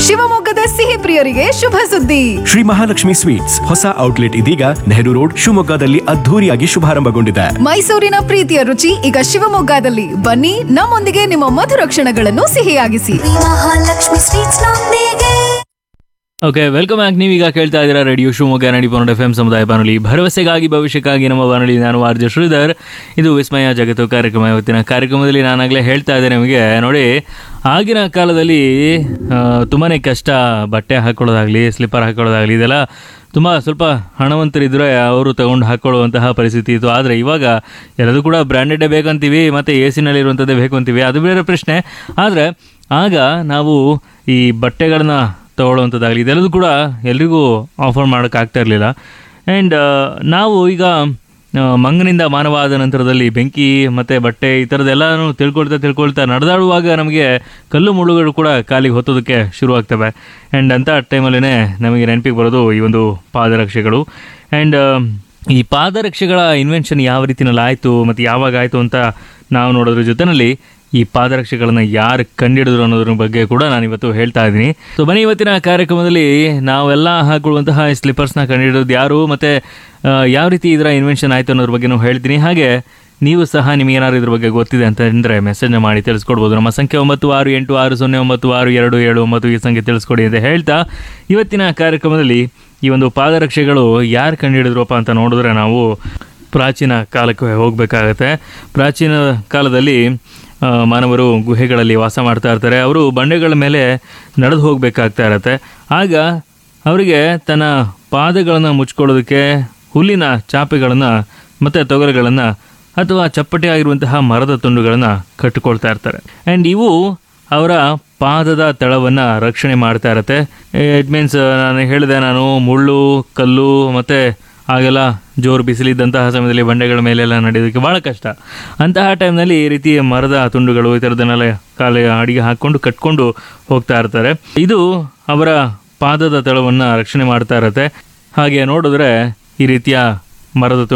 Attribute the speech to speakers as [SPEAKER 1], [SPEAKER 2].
[SPEAKER 1] ಶಿವಮೊಗ್ಗದ ಸಿಹಿ ಪ್ರಿಯರಿಗೆ ಶುಭ ಸುದ್ದಿ.
[SPEAKER 2] ಶ್ರೀ ಮಹಾಲಕ್ಷ್ಮಿ ಸ್ವೀಟ್ಸ್ ಹೊಸ ಔಟ್ಲೆಟ್ ಇದೀಗ ನೆಹರು ರೋಡ್ ಶಿವಮೊಗ್ಗದಲ್ಲಿ ಅದ್ಧೂರಿಯಾಗಿ ಶುಭಾರಂಭಗೊಂಡಿದೆ.
[SPEAKER 1] ಮೈಸೂರಿನ ಪ್ರೀತಿಯ ರುಚಿ ಈಗ ಶಿವಮೊಗ್ಗದಲ್ಲಿ. ಬನ್ನಿ, ನಮ್ಮೊಂದಿಗೆ ನಿಮ್ಮ ಮಧುರ ಕ್ಷಣಗಳನ್ನು ಸಿಹಿಯಾಗಿಸಿ.
[SPEAKER 3] ಮಹಾಲಕ್ಷ್ಮಿ ಸ್ವೀಟ್ಸ್ ನೊಂದಿಗೆ.
[SPEAKER 4] Okay, welcome back. ನೀವೀಗ ಕೇಳ್ತಾ ಇದ್ದೀರಾ ರೇಡಿಯೋ ಶಿವಮೊಗ್ಗ 90.1 FM ಸಮುದಾಯ ಬಾನುಲಿ, ಭರವಸೆಗಾಗಿ ಭವಿಷ್ಯಕ್ಕಾಗಿ ನಮ್ಮ ಬಾನುಲಿ. ನಾನು ಆರ್ ಜೆ ಶ್ರೀಧರ್. ಇದು ವಿಸ್ಮಯ ಜಗತ್ತು ಕಾರ್ಯಕ್ರಮ. ಇವತ್ತಿನ ಕಾರ್ಯಕ್ರಮದಲ್ಲಿ ನಾನಾಗಲೇ ಹೇಳ್ತಾ ಇದ್ದೆ ನಿಮಗೆ, ನೋಡಿ, ಆಗಿನ ಕಾಲದಲ್ಲಿ ತುಂಬಾ ಕಷ್ಟ. ಬಟ್ಟೆ ಹಾಕೊಳ್ಳೋದಾಗಲಿ, ಸ್ಲಿಪ್ಪರ್ ಹಾಕೊಳ್ಳೋದಾಗಲಿ, ಇದೆಲ್ಲ ಸ್ವಲ್ಪ ಹಣವಂತರಿದ್ದರೆ ಅವರು ತಗೊಂಡು ಹಾಕ್ಕೊಳ್ಳುವಂತಹ ಪರಿಸ್ಥಿತಿ ಇತ್ತು. ಆದರೆ ಇವಾಗ ಎಲ್ಲದೂ ಕೂಡ ಬ್ರ್ಯಾಂಡೆಡೇ ಬೇಕಂತೀವಿ, ಮತ್ತು ಎ ಸಿನಲ್ಲಿರುವಂಥದ್ದೇ ಬೇಕು ಅಂತೀವಿ, ಅದು ಬೇರೆ ಪ್ರಶ್ನೆ. ಆದರೆ ಆಗ ನಾವು ಈ ಬಟ್ಟೆಗಳನ್ನ ತೊಗೊಳ್ಳುವಂಥದ್ದಾಗಲಿ ಇದೆಲ್ಲದೂ ಕೂಡ ಎಲ್ರಿಗೂ ಆಫರ್ ಮಾಡೋಕ್ಕಾಗ್ತಾ ಇರಲಿಲ್ಲ. ಆ್ಯಂಡ್ ನಾವು ಈಗ ಮಂಗನಿಂದ ಮಾನವ ಆದ ನಂತರದಲ್ಲಿ ಬೆಂಕಿ ಮತ್ತು ಬಟ್ಟೆ ಈ ಥರದ್ದೆಲ್ಲನೂ ತಿಳ್ಕೊಳ್ತಾ ನಡೆದಾಡುವಾಗ ನಮಗೆ ಕಲ್ಲು ಮುಳ್ಳುಗಳು ಕೂಡ ಕಾಲಿಗೆ ಹೊತ್ತೋದಕ್ಕೆ ಶುರುವಾಗ್ತವೆ. ಆ್ಯಂಡ್ ಅಂಥ ಟೈಮಲ್ಲೇ ನಮಗೆ ನೆನಪಿಗೆ ಬರೋದು ಈ ಒಂದು ಪಾದರಕ್ಷೆಗಳು. ಆ್ಯಂಡ್ ಈ ಪಾದರಕ್ಷೆಗಳ ಇನ್ವೆನ್ಷನ್ ಯಾವ ರೀತಿಯಲ್ಲಿ ಆಯಿತು ಮತ್ತು ಯಾವಾಗ ಆಯಿತು ಅಂತ ನಾವು ನೋಡೋದ್ರ ಜೊತೆಯಲ್ಲಿ ಈ ಪಾದರಕ್ಷೆಗಳನ್ನು ಯಾರು ಕಂಡುಹಿಡಿದ್ರು ಅನ್ನೋದ್ರ ಬಗ್ಗೆ ಕೂಡ ನಾನು ಇವತ್ತು ಹೇಳ್ತಾ ಇದ್ದೀನಿ. ಸೊ ಬನ್ನಿ, ಇವತ್ತಿನ ಕಾರ್ಯಕ್ರಮದಲ್ಲಿ ನಾವೆಲ್ಲ ಹಾಕೊಳ್ಳುವಂತಹ ಈ ಸ್ಲಿಪ್ಪರ್ಸ್ನ ಕಂಡುಹಿಡಿಯೋದು ಯಾರು ಮತ್ತು ಯಾವ ರೀತಿ ಇದರ ಇನ್ವೆನ್ಷನ್ ಆಯಿತು ಅನ್ನೋದ್ರ ಬಗ್ಗೆ ನಾವು ಹೇಳ್ತೀನಿ. ಹಾಗೆ ನೀವು ಸಹ ನಿಮಗೇನಾದ್ರು ಇದ್ರ ಬಗ್ಗೆ ಗೊತ್ತಿದೆ ಅಂತಂದರೆ ಮೆಸೇಜ್ನ ಮಾಡಿ ತಿಳಿಸ್ಕೊಡ್ಬೋದು. ನಮ್ಮ ಸಂಖ್ಯೆ 9686096279 ಈ ಸಂಖ್ಯೆ ತಿಳಿಸ್ಕೊಡಿ ಅಂತ ಹೇಳ್ತಾ, ಇವತ್ತಿನ ಕಾರ್ಯಕ್ರಮದಲ್ಲಿ ಈ ಒಂದು ಪಾದರಕ್ಷೆಗಳು ಯಾರು ಕಂಡುಹಿಡಿದ್ರಪ್ಪ ಅಂತ ನೋಡಿದ್ರೆ ನಾವು ಪ್ರಾಚೀನ ಕಾಲಕ್ಕೆ ಹೋಗಬೇಕಾಗತ್ತೆ. ಪ್ರಾಚೀನ ಕಾಲದಲ್ಲಿ ಮಾನವರು ಗುಹೆಗಳಲ್ಲಿ ವಾಸ ಮಾಡ್ತಾ ಇರ್ತಾರೆ. ಅವರು ಬಂಡೆಗಳ ಮೇಲೆ ನಡೆದು ಹೋಗಬೇಕಾಗ್ತಾ ಇರತ್ತೆ. ಆಗ ಅವರಿಗೆ ತನ್ನ ಪಾದಗಳನ್ನು ಮುಚ್ಕೊಳ್ಳೋದಕ್ಕೆ ಹುಲ್ಲಿನ ಚಾಪೆಗಳನ್ನು ಮತ್ತು ತೊಗರುಗಳನ್ನು ಅಥವಾ ಚಪ್ಪಟೆ ಆಗಿರುವಂತಹ ಮರದ ತುಂಡುಗಳನ್ನು ಕಟ್ಟಿಕೊಳ್ತಾ ಇರ್ತಾರೆ. ಆ್ಯಂಡ್ ಇವು ಅವರ ಪಾದದ ತಳವನ್ನು ರಕ್ಷಣೆ ಮಾಡ್ತಾ ಇರತ್ತೆ. ಇಟ್ ಮೀನ್ಸ್ ನಾನು ಮುಳ್ಳು, ಕಲ್ಲು ಮತ್ತು ಆಗೆಲ್ಲ ಜೋರು ಬಿಸಿಲಿದ್ದಂತಹ ಸಮಯದಲ್ಲಿ ಬಂಡೆಗಳ ಮೇಲೆಲ್ಲ ನಡೆಯೋದಕ್ಕೆ ಭಾಳ ಕಷ್ಟ. ಅಂತಹ ಟೈಮ್ನಲ್ಲಿ ಈ ರೀತಿ ಮರದ ತುಂಡುಗಳು ಈ ಥರದನ್ನೆಲ್ಲ ಅಡಿಗೆ ಹಾಕ್ಕೊಂಡು ಕಟ್ಕೊಂಡು ಹೋಗ್ತಾ ಇರ್ತಾರೆ. ಇದು ಅವರ ಪಾದದ ತಳವನ್ನು ರಕ್ಷಣೆ ಮಾಡ್ತಾ ಇರತ್ತೆ. ಹಾಗೆ ನೋಡಿದ್ರೆ ಈ ರೀತಿಯ ಮರದ